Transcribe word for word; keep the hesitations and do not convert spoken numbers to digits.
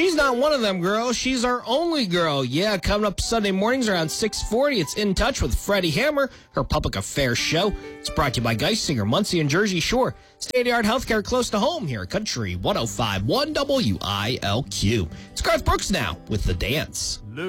She's not one of them girls. She's our only girl. Yeah, coming up Sunday mornings around six forty, it's In Touch with Freddie Hammer, her public affairs show. It's brought to you by Geisinger, Muncie, and Jersey Shore. State-of-the-art healthcare close to home here at Country one oh five point one W I L Q. It's Garth Brooks now with The Dance.